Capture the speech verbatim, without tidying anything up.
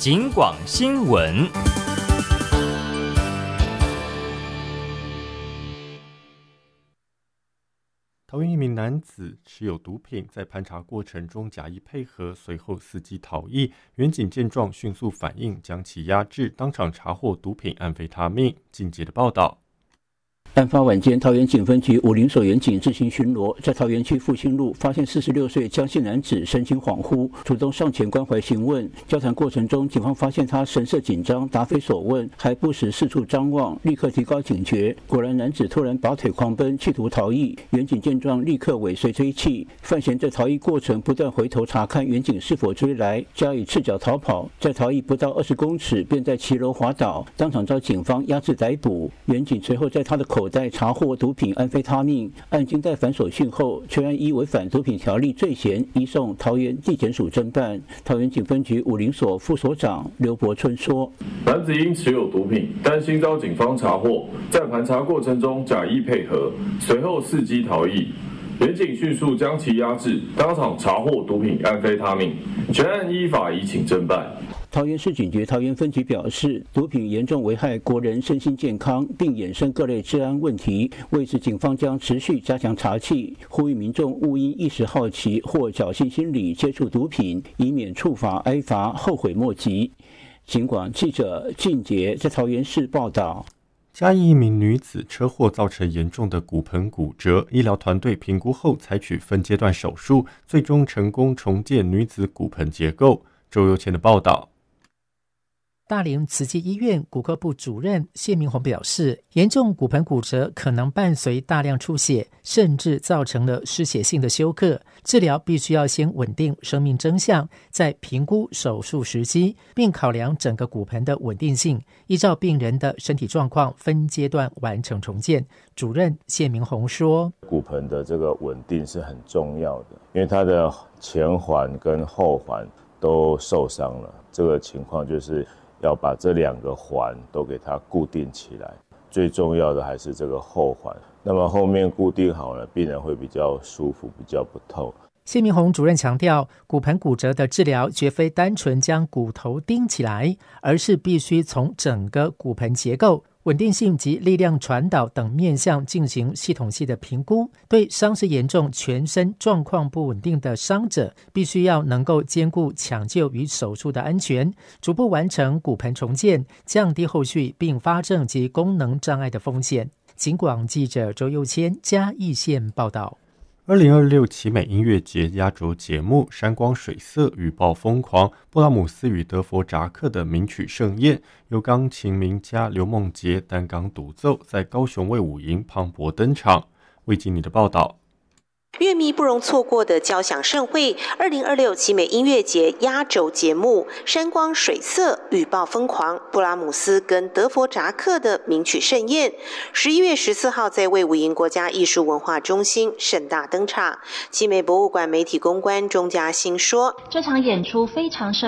警广新闻。 桃园一名男子持有毒品，在盘查过程中假意配合，随后伺机逃逸。员警见状迅速反应，将其压制，当场查获毒品安非他命。进阶的报道。 案发晚间，桃园警分局武林所员警自行巡逻，在桃园区复兴路发现四十六岁江姓男子神情恍惚，主动上前关怀询问。交谈过程中，警方发现他神色紧张，答非所问，还不时四处张望，立刻提高警觉。果然，男子突然拔腿狂奔，企图逃逸。员警见状，立刻尾随追弃。犯嫌在逃逸过程不断回头查看员警是否追来，加以赤脚逃跑。在逃逸不到二十公尺，便在骑楼滑倒，当场遭警方压制逮捕。员警随后在他的口口袋查获毒品安非他命，案经待反手讯后，全案依违反毒品条例罪嫌移送桃园地检署侦办。桃园警分局武林所副所长刘伯春说：“ 男子因持有毒品，担心遭警方查获，在盘查过程中假意配合，随后伺机逃逸。员警迅速将其压制，当场查获毒品安非他命，全案依法移请侦办。” 桃园市警局桃园分局表示，毒品严重危害国人身心健康，并衍生各类治安问题。为此，警方将持续加强查缉，呼吁民众勿因一时好奇或侥幸心理接触毒品，以免触法挨罚，后悔莫及。警广记者靳杰在桃园市报道。 嘉义一名女子车祸造成严重的骨盆骨折，医疗团队评估后采取分阶段手术，最终成功重建女子骨盆结构。周佑谦的报道。 大林慈济医院骨科部主任谢明宏表示，严重骨盆骨折可能伴随大量出血，甚至造成了失血性的休克。治疗必须要先稳定生命征象，再评估手术时机，并考量整个骨盆的稳定性，依照病人的身体状况分阶段完成重建。主任谢明宏说， 骨盆的这个稳定是很重要的，因为它的前环跟后环都受伤了，这个情况就是要把这两个环都给它固定起来，最重要的还是这个后环。那么后面固定好了，病人会比较舒服，比较不痛。 谢明宏主任强调，骨盆骨折的治疗绝非单纯将骨头钉起来，而是必须从整个骨盆结构、稳定性及力量传导等面向进行系统性的评估。对伤势严重、全身状况不稳定的伤者，必须要能够兼顾抢救与手术的安全，逐步完成骨盆重建，降低后续并发症及功能障碍的风险。警广记者周佑谦嘉义县报道。 二零二六奇美音乐节压轴节目《山光水色雨暴疯狂》，布拉姆斯与德佛札克的名曲盛宴，由钢琴名家刘梦洁担纲独奏，在高雄卫武营磅礴登场。魏经理的报道。 乐迷不容错过的交响盛会，二零二六奇美音乐节压轴节目《山光水色雨暴疯狂》，布拉姆斯跟德佛札克的名曲盛宴，十一月十四号在卫武营国家艺术文化中心盛大登场。奇美博物馆媒体公关钟嘉欣说， 这场演出非常适